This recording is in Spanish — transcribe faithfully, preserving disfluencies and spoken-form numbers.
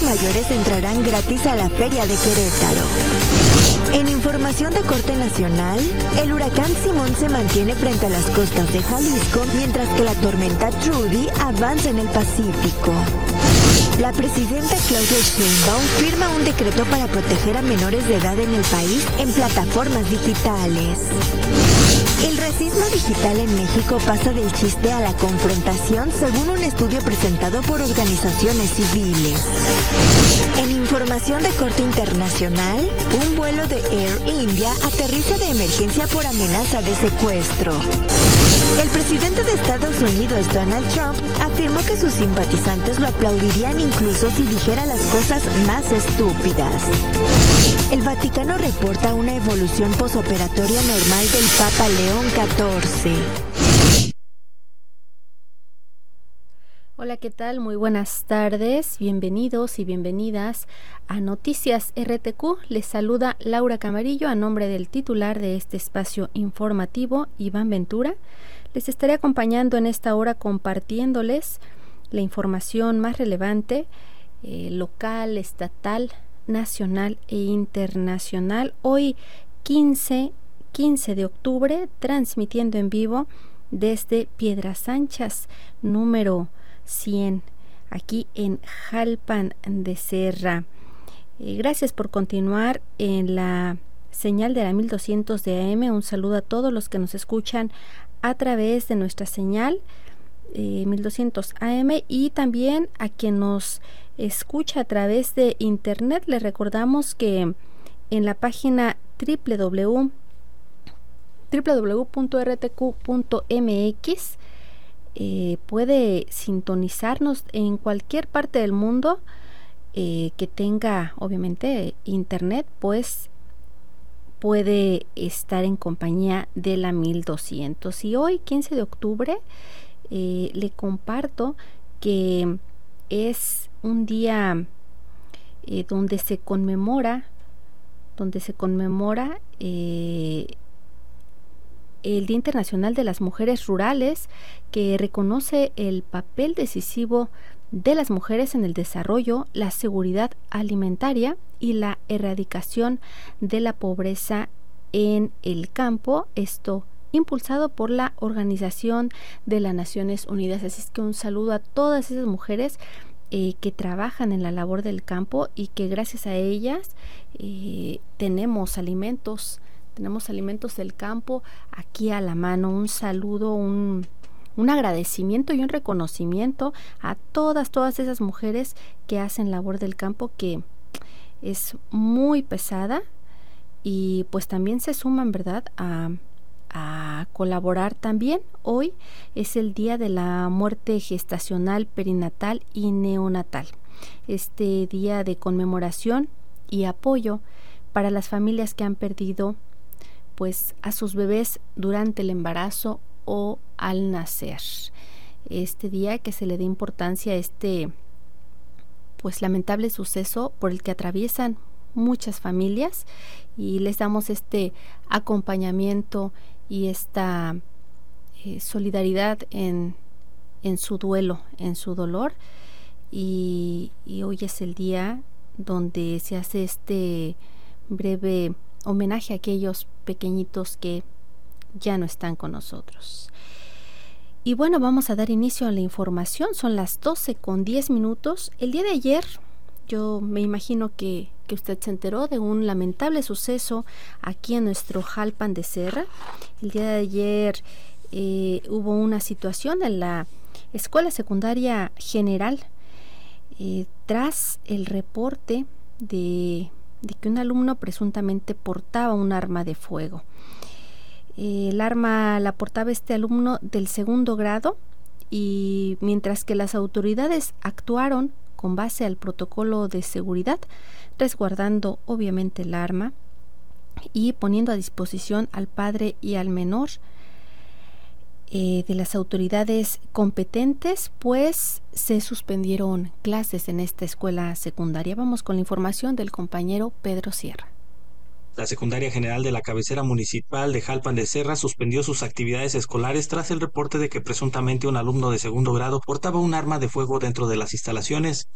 adultos mayores entrarán gratis a la Feria de Querétaro. En información de corte nacional, el huracán Simón se mantiene frente a las costas de Jalisco, mientras que la tormenta Trudy avanza en el Pacífico. La presidenta Claudia Sheinbaum firma un decreto para proteger a menores de edad en el país en plataformas digitales. El racismo digital en México pasa del chiste a la confrontación, según un estudio presentado por organizaciones civiles. En información de corte internacional, un vuelo de Air India aterriza de emergencia por amenaza de secuestro. El presidente de Estados Unidos, Donald Trump, afirmó que sus simpatizantes lo aplaudirían incluso si dijera las cosas más estúpidas. El Vaticano reporta una evolución posoperatoria normal del Papa León catorce. Hola, ¿qué tal? Muy buenas tardes, bienvenidos y bienvenidas a Noticias R T Q. Les saluda Laura Camarillo a nombre del titular de este espacio informativo, Iván Ventura. Les estaré acompañando en esta hora compartiéndoles la información más relevante, eh, local, estatal, nacional e internacional. Hoy quince de octubre, transmitiendo en vivo desde Piedras Anchas, número cien, aquí en Jalpan de Serra. Eh, gracias por continuar en la señal de la mil doscientos de A M. Un saludo a todos los que nos escuchan a través de nuestra señal eh, mil doscientos A M y también a quien nos escucha a través de internet. Les recordamos que en la página w w w punto r t q punto m x eh, puede sintonizarnos en cualquier parte del mundo eh, que tenga obviamente internet, pues puede estar en compañía de la mil doscientos. Y hoy, quince de octubre, eh, le comparto que es un día eh, donde se conmemora, donde se conmemora eh, el Día Internacional de las Mujeres Rurales, que reconoce el papel decisivo de las mujeres en el desarrollo, la seguridad alimentaria y la erradicación de la pobreza en el campo. Esto impulsado por la Organización de las Naciones Unidas. Así es que un saludo a todas esas mujeres eh, que trabajan en la labor del campo y que gracias a ellas eh, tenemos alimentos, tenemos alimentos del campo aquí a la mano. Un saludo, un un agradecimiento y un reconocimiento a todas, todas esas mujeres que hacen labor del campo, que es muy pesada y pues también se suman, ¿verdad?, a, a colaborar también. Hoy es el día de la muerte gestacional, perinatal y neonatal. Este día de conmemoración y apoyo para las familias que han perdido pues a sus bebés durante el embarazo o al nacer. Este día que se le dé importancia a este pues lamentable suceso por el que atraviesan muchas familias, y les damos este acompañamiento y esta eh, solidaridad en, en su duelo, en su dolor. Y, y hoy es el día donde se hace este breve homenaje a aquellos pequeñitos que ya no están con nosotros. Y bueno, vamos a dar inicio a la información. Son las doce con diez minutos. El día de ayer, yo me imagino que, que usted se enteró de un lamentable suceso aquí en nuestro Jalpan de Serra. El día de ayer eh, hubo una situación en la Escuela Secundaria General eh, tras el reporte de, de que un alumno presuntamente portaba un arma de fuego. El arma la portaba este alumno del segundo grado, y mientras que las autoridades actuaron con base al protocolo de seguridad, resguardando obviamente el arma y poniendo a disposición al padre y al menor eh, de las autoridades competentes, pues se suspendieron clases en esta escuela secundaria. Vamos con la información del compañero Pedro Sierra. La Secundaria General de la cabecera municipal de Jalpan de Serra suspendió sus actividades escolares tras el reporte de que presuntamente un alumno de segundo grado portaba un arma de fuego dentro de las instalaciones.